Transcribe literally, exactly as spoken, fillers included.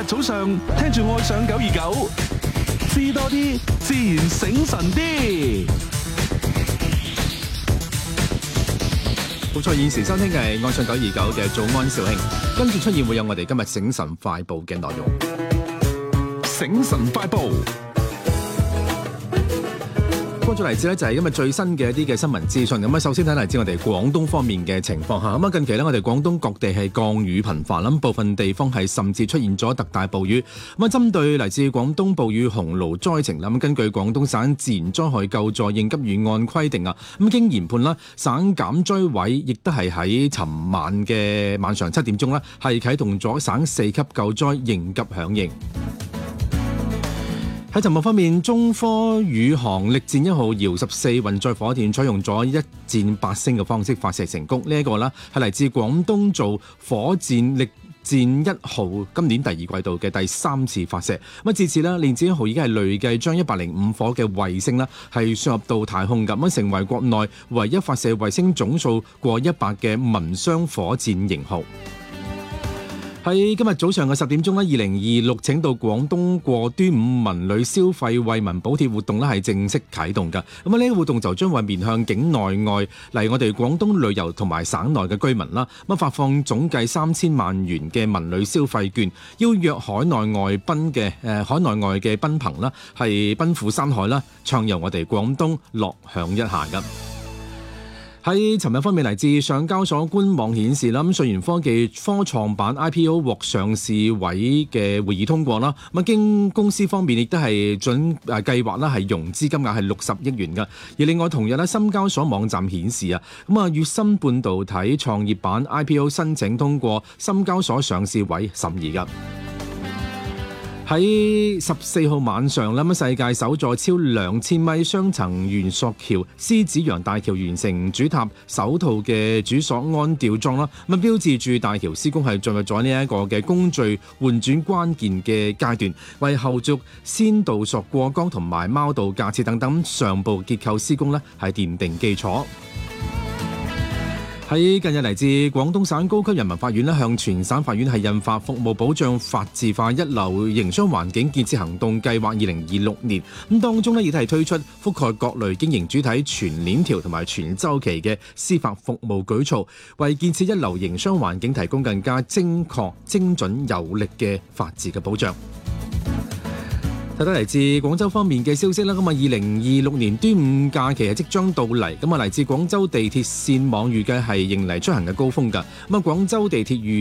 早上聽住愛上九二九，知多啲，自然醒神啲。 冇錯，現時收聽嘅係愛上九二九嘅早安兆慶，跟住出現會有我哋今日醒神快報嘅內容。 醒神快報。 關注嚟自咧就係今日最新嘅一啲嘅新聞資訊。咁啊，首先睇嚟自我哋廣東方面嘅情況嚇。咁啊，近期咧我哋廣東各地係降雨頻繁，咁部分地方係甚至出現咗特大暴雨。咁啊，針對嚟自廣東暴雨洪澇災情，咁根據廣東省自然災害救助應急預案規定啊，咁經研判啦，省減災委亦都係喺尋晚嘅晚上七點鐘啦，係啟動咗省四級救災應急響應。喺尋日方面，中科宇航力戰一號遙十四運載火箭採用咗一箭八星嘅方式發射成功。呢、這、一個呢係嚟自廣東造火箭力戰一號今年第二季度嘅第三次發射。咁至此呢，力戰一號已經係累計將一百零五顆嘅衛星呢係輸入到太空㗎，咁成為國內唯一發射衛星總數過一百嘅民商火箭型號。喺今日早上嘅十點鐘咧，二零二六請到廣東過端午文旅消費惠民補貼活動咧係正式啟動㗎。咁啊，呢個活動就將會面向境內外嚟我哋廣東旅遊同埋省內嘅居民啦。咁發放總計三千萬元嘅文旅消費券，邀約海內外賓嘅誒海內外嘅賓朋啦，係奔赴山海啦，暢遊我哋廣東，樂享一下㗎。喺尋日方面，嚟自上交所官網顯示啦，咁瑞源科技科創板 I P O 獲上市委嘅會議通過啦。咁經公司方面亦都係準誒計劃啦，係融資金額係六十億元㗎。而另外同日咧，深交所網站顯示啊，咁啊，粵芯半導體創業板 I P O 申請通過深交所上市委審議㗎。喺十四號晚上咧，世界首座超兩千米雙層懸索橋獅子洋大橋完成主塔首套嘅主索安吊裝啦，咁標誌住大橋施工係進入咗呢一個嘅工序換轉關鍵嘅階段，為後續先導索過江同埋貓道架設等等上部結構施工咧係奠定基礎。喺近日嚟自廣東省高級人民法院咧，向全省法院係印發服務保障法治化一流營商環境建設行動計劃二零二六年，咁當中咧亦都係推出覆蓋各類經營主體全鏈條同埋全週期嘅司法服務舉措，為建設一流營商環境提供更加精確、精準、有力嘅法治嘅保障。睇到嚟自廣州方面嘅消息啦，咁啊，二零二六年端午假期係即將到嚟，咁啊，嚟自廣州地鐵線網預計係迎嚟出行嘅高峰㗎，咁啊，廣州地鐵預